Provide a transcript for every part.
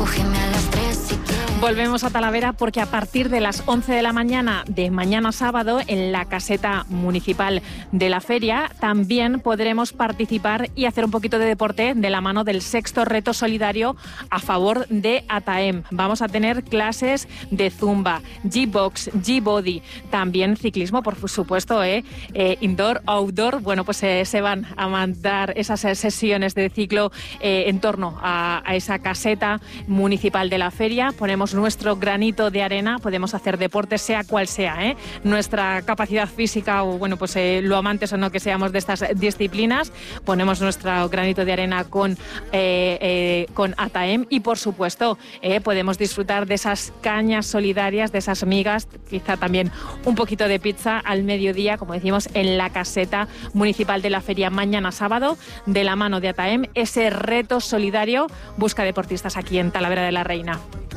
Cógeme a las 3 si quieres. Volvemos a Talavera porque a partir de las 11 de la mañana de mañana sábado en la caseta municipal de la feria también podremos participar y hacer un poquito de deporte de la mano del sexto reto solidario a favor de ATAEM. Vamos a tener clases de zumba, G-Box, G-Body, también ciclismo, por supuesto, indoor, outdoor. Bueno, pues se van a mandar esas sesiones de ciclo en torno a esa caseta municipal de la feria. Ponemos nuestro granito de arena, podemos hacer deporte sea cual sea, nuestra capacidad física o bueno, pues lo amantes o no que seamos de estas disciplinas, ponemos nuestro granito de arena con ATAEM y por supuesto podemos disfrutar de esas cañas solidarias, de esas migas, quizá también un poquito de pizza al mediodía, como decimos, en la caseta municipal de la feria mañana sábado, de la mano de ATAEM, ese reto solidario busca deportistas aquí en Talavera de la Reina.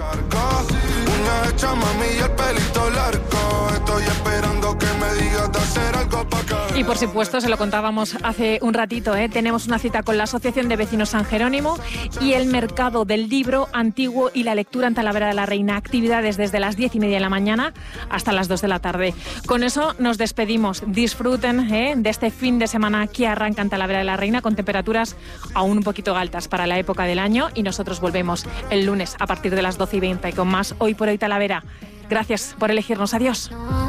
Y por supuesto, se lo contábamos hace un ratito, tenemos una cita con la Asociación de Vecinos San Jerónimo y el mercado del libro antiguo y la lectura en Talavera de la Reina. Actividades desde las 10:30 de la mañana hasta las 2 de la tarde. Con eso nos despedimos. Disfruten de este fin de semana que arranca en Talavera de la Reina con temperaturas aún un poquito altas para la época del año y nosotros volvemos el lunes a partir de las 12:20 con más Hoy por Hoy Talavera. Gracias por elegirnos. Adiós.